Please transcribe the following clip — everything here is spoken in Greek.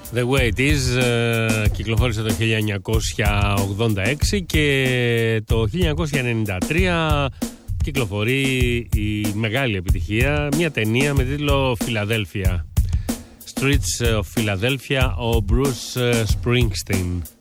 The Way It Is κυκλοφόρησε το 1986 και το 1993 κυκλοφορεί η μεγάλη επιτυχία, μια ταινία με τίτλο Philadelphia. Streets of Philadelphia, ο Bruce Springsteen.